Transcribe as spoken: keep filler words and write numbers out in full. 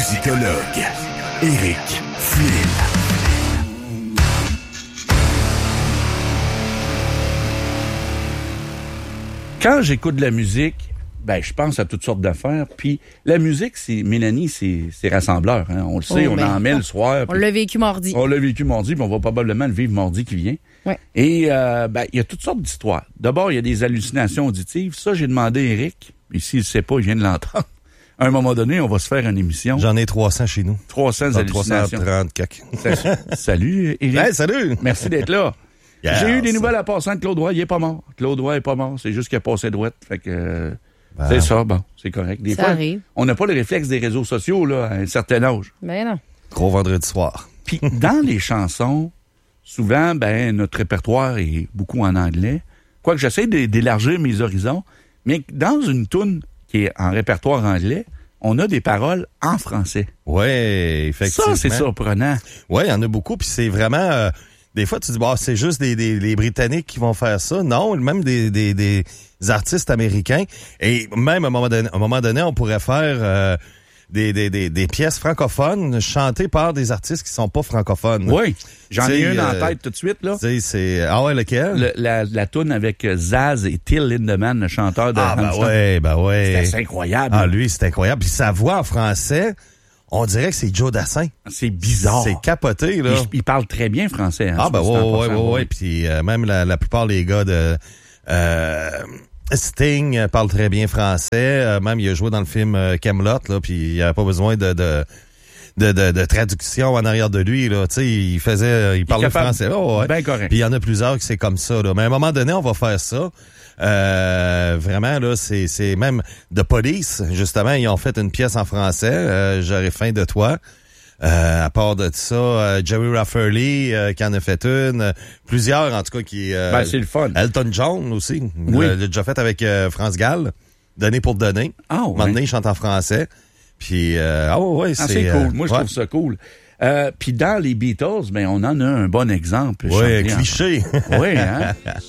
musicologue Éric Flynn. Quand j'écoute de la musique, ben je pense à toutes sortes d'affaires. Puis la musique, c'est Mélanie, c'est, c'est rassembleur. Hein? On le sait, oh, on ben, en met le soir. On l'a vécu mardi. On l'a vécu mardi, puis on va probablement le vivre mardi qui vient. Ouais. Et euh, ben il y a toutes sortes d'histoires. D'abord, il y a des hallucinations auditives. Ça, j'ai demandé à Éric. Et s'il ne sait pas, il vient de l'entendre. À un moment donné, on va se faire une émission. J'en ai trois cents chez nous. trois cents hallucinations. trois cent trente cac. Salut, Éric. Hey, salut! Merci d'être là. Yes. J'ai eu des nouvelles à passant de Claude Roy, il est pas mort. Claude Roy est pas mort, c'est juste qu'il a passé droite. Fait que euh, ben. c'est ça, bon, c'est correct. Des Ça fois, arrive. on n'a pas le réflexe des réseaux sociaux là, à un certain âge. Ben non. Gros vendredi soir. Puis dans les chansons, souvent, ben notre répertoire est beaucoup en anglais. Quoique j'essaie de, d'élargir mes horizons, mais dans une toune qui est en répertoire anglais, on a des paroles en français. Oui, effectivement. Ça, c'est surprenant. Oui, il y en a beaucoup, puis c'est vraiment... Euh, des fois, tu dis, bah, c'est juste des, des les Britanniques qui vont faire ça. Non, même des, des, des artistes américains. Et même à un moment donné, à un moment donné on pourrait faire euh, des, des, des, des pièces francophones chantées par des artistes qui sont pas francophones. Oui, j'en T'sais, ai une euh, en tête tout de suite. Là. Tu sais, c'est... Ah ouais, lequel? Le, la, la toune avec Zaz et Till Lindemann, le chanteur de Ah, ben Rammstein. ouais, ben ouais. C'est incroyable. Ah, lui, c'est incroyable. Puis sa voix en français, on dirait que c'est Joe Dassin. C'est bizarre. C'est capoté, là. Il, il parle très bien français. Hein, Ah, ben ouais, ouais, ouais, oui. ouais. Puis euh, même la, la plupart des gars de... Euh, Sting parle très bien français. Euh, même, il a joué dans le film euh, Camelot, là, puis il n'y avait pas besoin de... de De, de, de traduction en arrière de lui, là. Tu sais, il faisait, il parlait français. Oh, ouais. Ben correct. Puis il y en a plusieurs qui c'est comme ça, là. Mais à un moment donné, on va faire ça. Euh, vraiment, là, c'est, c'est même The Police, justement, ils ont fait une pièce en français, euh, J'aurais faim de toi. Euh, à part de ça, euh, Jerry Rafferty euh, qui en a fait une. Euh, plusieurs, en tout cas, qui... Euh, ben, c'est le fun. Elton John aussi. Oui. Il l'a déjà fait avec euh, France Gall. Donner pour donner. Ah, ouais. Maintenant, il chante en français. Puis, euh, ah ouais, Ah, c'est... c'est cool. euh, Moi, je ouais. trouve ça cool. Euh, Puis dans les Beatles, ben, on en a un bon exemple. Oui, chanté en- cliché. Oui, hein?